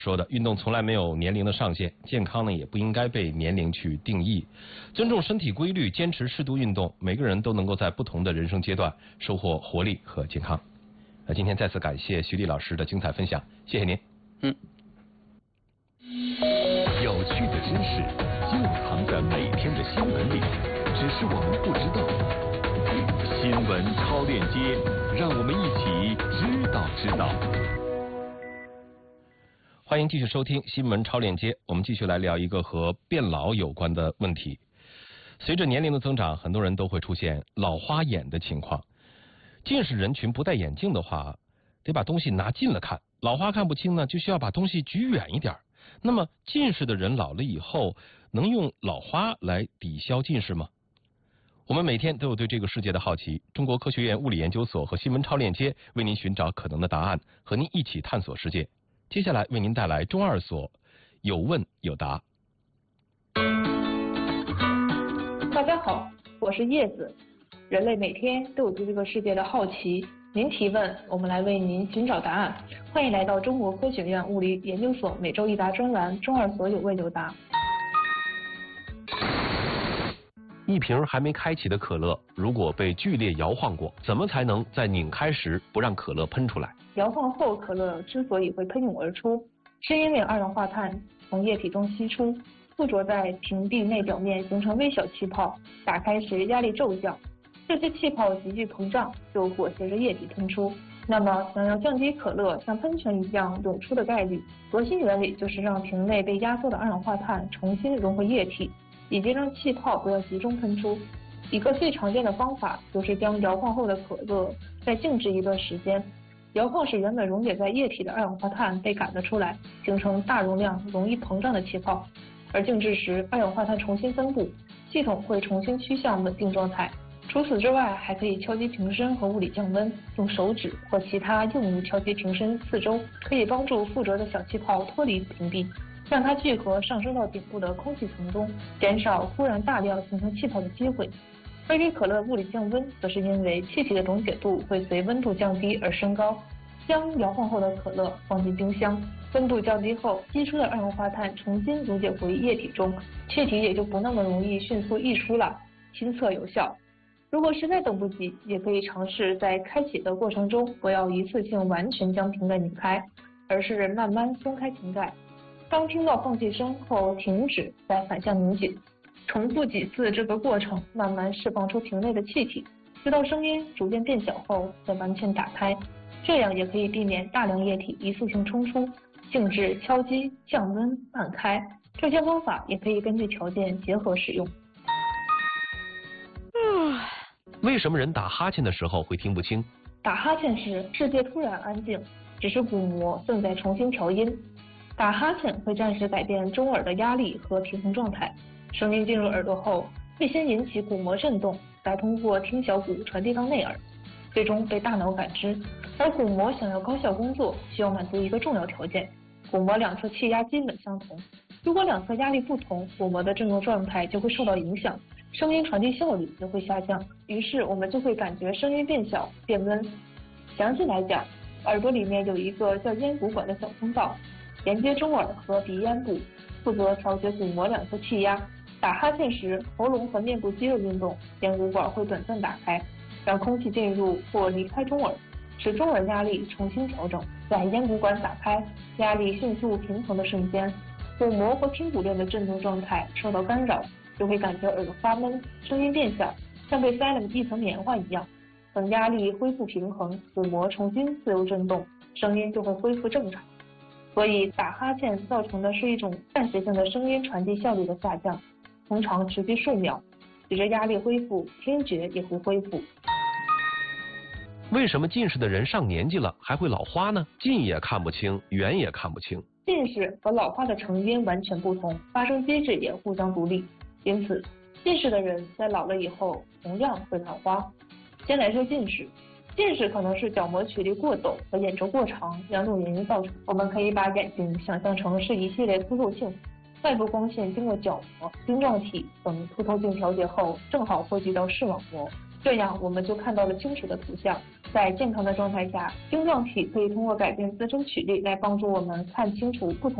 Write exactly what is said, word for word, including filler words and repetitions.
说的，运动从来没有年龄的上限，健康呢也不应该被年龄去定义。尊重身体规律，坚持适度运动，每个人都能够在不同的人生阶段收获活力和健康。那今天再次感谢徐丽老师的精彩分享，谢谢您。 嗯。 有趣的知识就藏在每天的新闻里，只是我们不知道。新闻超链接，让我们一起知道知道。 欢迎继续收听新闻超链接，我们继续来聊一个和变老有关的问题。随着年龄的增长，很多人都会出现老花眼的情况。近视人群不戴眼镜的话，得把东西拿近了看，老花看不清呢，就需要把东西举远一点。那么近视的人老了以后，能用老花来抵消近视吗？我们每天都有对这个世界的好奇，中国科学院物理研究所和新闻超链接为您寻找可能的答案，和您一起探索世界。接下来为您带来中二所有问有答。 大家好，我是叶子。人类每天都有对这个世界的好奇，您提问，我们来为您寻找答案。欢迎来到中国科学院物理研究所每周一答专栏中二所有问有答。 一瓶还没开启的可乐，如果被剧烈摇晃过，怎么才能在拧开时不让可乐喷出来？ 摇晃后可乐之所以会喷涌而出，是因为二氧化碳从液体中析出，附着在瓶壁内表面形成微小气泡，打开时压力骤降，这些气泡急剧膨胀，就裹挟着液体喷出。那么想要降低可乐像喷泉一样涌出的概率，核心原理就是让瓶内被压缩的二氧化碳重新融回液体，以及让气泡不要集中喷出。一个最常见的方法就是将摇晃后的可乐再静置一段时间，摇晃使原本溶解在液体的二氧化碳被赶了出来，形成大容量容易膨胀的气泡，而静置时二氧化碳重新分布，系统会重新趋向稳定状态。除此之外，还可以敲击瓶身和物理降温，用手指或其他硬物敲击瓶身四周，可以帮助附着的小气泡脱离瓶壁，让它聚合上升到顶部的空气层中，减少忽然大量形成气泡的机会。而给可乐物理降温，则是因为气体的溶解度会随温度降低而升高。将摇晃后的可乐放进冰箱，温度降低后，析出的二氧化碳重新溶解回液体中，气体也就不那么容易迅速溢出了，亲测有效。如果实在等不及，也可以尝试在开启的过程中，不要一次性完全将瓶盖拧开，而是慢慢松开瓶盖。当听到放气声后停止，再反向拧紧，重复几次这个过程，慢慢释放出瓶内的气体，直到声音逐渐变小后再完全打开，这样也可以避免大量液体一次性冲出。静置、敲击、降温、慢开，这些方法也可以根据条件结合使用。 为什么人打哈欠的时候会听不清？ 打哈欠时，世界突然安静，只是鼓膜正在重新调音。打哈欠会暂时改变中耳的压力和平衡状态，声音进入耳朵后，会先引起鼓膜震动，再通过听小骨传递到内耳，最终被大脑感知。而鼓膜想要高效工作，需要满足一个重要条件：鼓膜两侧气压基本相同。如果两侧压力不同，鼓膜的振动状态就会受到影响，声音传递效率就会下降，于是我们就会感觉声音变小、变温。详细来讲，耳朵里面有一个叫咽鼓管的小通道，连接中耳和鼻咽部，负责调节鼓膜两侧气压。打哈欠时，喉咙和面部肌肉运动，咽鼓管会短暂打开，让空气进入或离开中耳，使中耳压力重新调整。在咽鼓管打开、压力迅速平衡的瞬间，鼓膜和听骨链的振动状态受到干扰，就会感觉耳朵发闷，声音变小，像被塞了一层棉花一样。等压力恢复平衡，鼓膜重新自由振动，声音就会恢复正常。所以打哈欠造成的是一种暂时性的声音传递效率的下降，通常持续数秒，随着压力恢复，听觉也会恢复。 为什么近视的人上年纪了还会老花呢？近也看不清，远也看不清。 近视和老花的成因完全不同，发生机制也互相独立，因此近视的人在老了以后同样会老花。先来说近视，近视可能是角膜曲率过陡和眼周过长两种原因造成。我们可以把眼睛想象成是一系列凸透镜，外部光线经过角膜、晶状体等凸透镜调节后，正好汇聚到视网膜，这样我们就看到了清楚的图像。 在健康的状态下，晶状体可以通过改变自身曲率来帮助我们看清楚不同